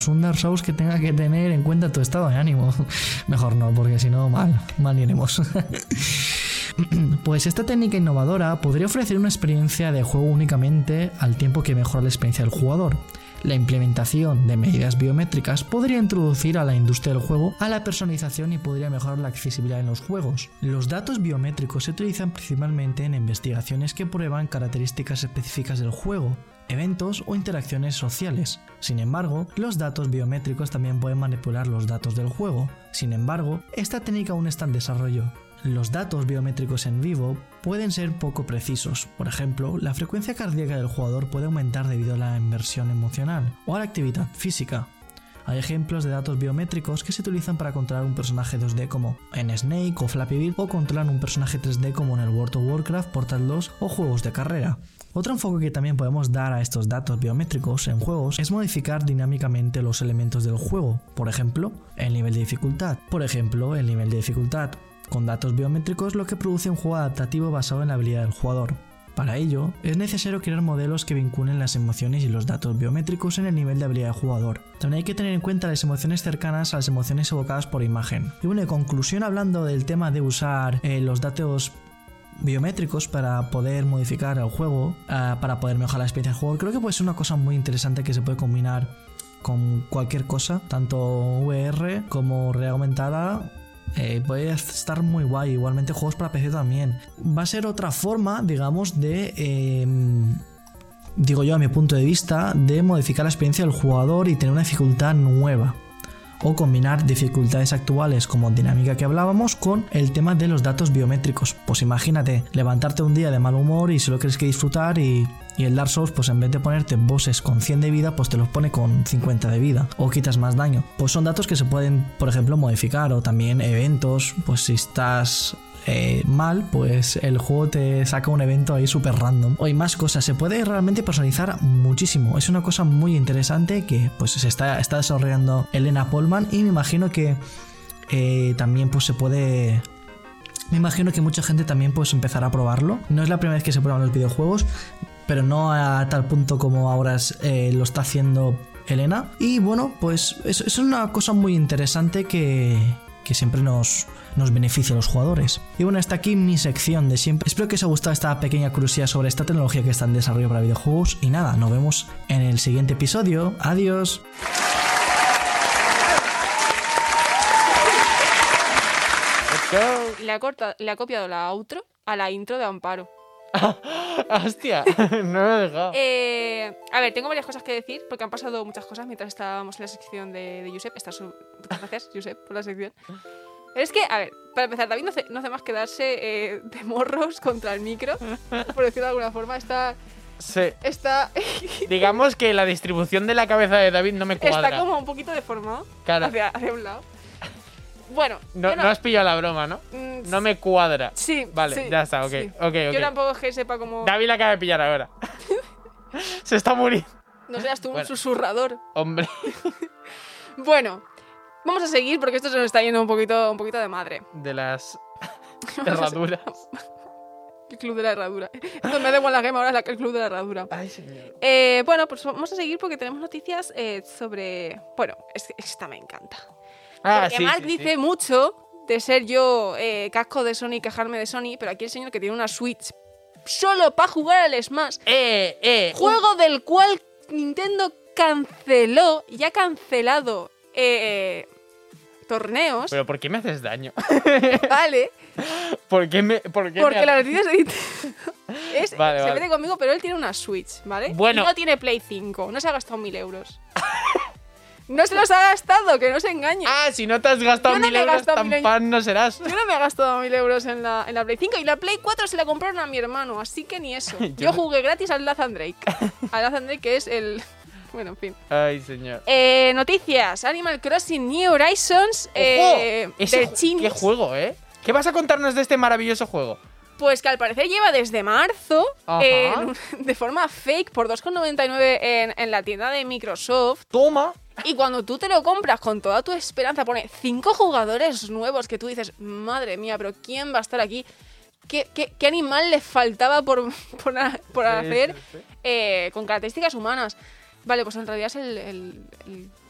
un Dark Souls que tenga que tener en cuenta tu estado de ánimo. Mejor no, porque si no, mal iremos. Pues esta técnica innovadora podría ofrecer una experiencia de juego únicamente al tiempo que mejora la experiencia del jugador. La implementación de medidas biométricas podría introducir a la industria del juego a la personalización y podría mejorar la accesibilidad en los juegos. Los datos biométricos se utilizan principalmente en investigaciones que prueban características específicas del juego, eventos o interacciones sociales. Sin embargo, los datos biométricos también pueden manipular los datos del juego. Sin embargo, esta técnica aún está en desarrollo. Los datos biométricos en vivo pueden ser poco precisos. Por ejemplo, la frecuencia cardíaca del jugador puede aumentar debido a la inversión emocional o a la actividad física. Hay ejemplos de datos biométricos que se utilizan para controlar un personaje 2D como en Snake o Flappy Bird, o controlar un personaje 3D como en el World of Warcraft, Portal 2 o juegos de carrera. Otro enfoque que también podemos dar a estos datos biométricos en juegos es modificar dinámicamente los elementos del juego, por ejemplo, el nivel de dificultad. Con datos biométricos, lo que produce un juego adaptativo basado en la habilidad del jugador. Para ello, es necesario crear modelos que vinculen las emociones y los datos biométricos en el nivel de habilidad del jugador. También hay que tener en cuenta las emociones cercanas a las emociones evocadas por imagen. Y bueno, en conclusión, hablando del tema de usar los datos biométricos para poder modificar el juego, para poder mejorar la experiencia del juego, creo que puede ser una cosa muy interesante que se puede combinar con cualquier cosa, tanto VR como realidad aumentada. Puede estar muy guay. Igualmente juegos para PC también. Va a ser otra forma, digamos, de digo yo a mi punto de vista, de modificar la experiencia del jugador y tener una dificultad nueva, o combinar dificultades actuales como dinámica que hablábamos con el tema de los datos biométricos. Pues imagínate levantarte un día de mal humor y solo quieres que disfrutar y el Dark Souls, pues en vez de ponerte bosses con 100 de vida, pues te los pone con 50 de vida o quitas más daño. Pues son datos que se pueden, por ejemplo, modificar. O también eventos, pues si estás mal, pues el juego te saca un evento ahí súper random. O hay más cosas, se puede realmente personalizar muchísimo. Es una cosa muy interesante que pues se está desarrollando Elena Pollman, y me imagino que también pues se puede... Me imagino que mucha gente también pues empezará a probarlo. No es la primera vez que se prueban los videojuegos, pero no a tal punto como ahora lo está haciendo Elena. Y bueno, pues es una cosa muy interesante que siempre nos beneficia a los jugadores. Y bueno, hasta aquí mi sección de siempre. Espero que os haya gustado esta pequeña curiosidad sobre esta tecnología que está en desarrollo para videojuegos. Y nada, nos vemos en el siguiente episodio. Adiós. Le ha copiado la outro a la intro de Amparo. ¡Hostia! No lo he dejado. A ver, tengo varias cosas que decir porque han pasado muchas cosas mientras estábamos en la sección de Josep. Gracias, Josep, por la sección. Pero es que, a ver, para empezar, David no hace más que darse de morros contra el micro, por decirlo de alguna forma. Sí. Está Digamos que la distribución de la cabeza de David no me cuadra. Está como un poquito deformado, claro, hacia un lado. Bueno, no has pillado la broma, ¿no? No me cuadra. Sí. Vale, sí, ya está, ok. Sí. Okay. Yo tampoco es que sepa cómo... David la acaba de pillar ahora. Se está muriendo. No seas tú un susurrador. Hombre. Bueno, vamos a seguir porque esto se nos está yendo un poquito de madre. De las herraduras. El club de la herradura. Esto me da igual la gema, ahora es el club de la herradura. Ay, señor. Bueno, pues vamos a seguir porque tenemos noticias sobre... Bueno, esta me encanta. Porque sí, Mark dice mucho de ser yo casco de Sony y quejarme de Sony, pero aquí el señor que tiene una Switch solo para jugar al Smash. Juego del cual Nintendo canceló y ha cancelado torneos. ¿Pero por qué me haces daño? Vale. Porque la noticia se vale. mete conmigo, pero él tiene una Switch, ¿vale? Bueno. Y no tiene Play 5, no se ha gastado 1.000 euros. No se los ha gastado, que no se engañe. Si no te has gastado 1.000 euros, tan fan no serás. Yo no me he gastado 1.000 euros en la Play 5 y la Play 4 se la compraron a mi hermano, así que ni eso. Yo jugué gratis al Nathan Drake. Al Nathan Drake, que es el... Bueno, en fin. Ay, señor. Noticias. Animal Crossing New Horizons. ¿Qué juego, ¿Qué vas a contarnos de este maravilloso juego? Pues que al parecer lleva desde marzo de forma fake por 2,99 en la tienda de Microsoft. ¡Toma! Y cuando tú te lo compras con toda tu esperanza, pone 5 jugadores nuevos que tú dices, madre mía, pero ¿quién va a estar aquí? ¿Qué animal le faltaba por hacer con características humanas? Vale, pues en realidad es el